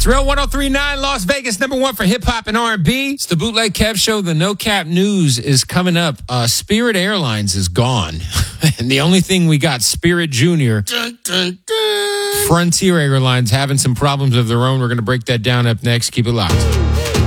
It's Real 103.9 Las Vegas, number one for hip-hop and R&B. It's the Bootleg Kev Show. The No Cap News is coming up. Spirit Airlines is gone. And the only thing we got, Spirit Junior. Frontier Airlines having some problems of their own. We're going to break that down up next. Keep it locked.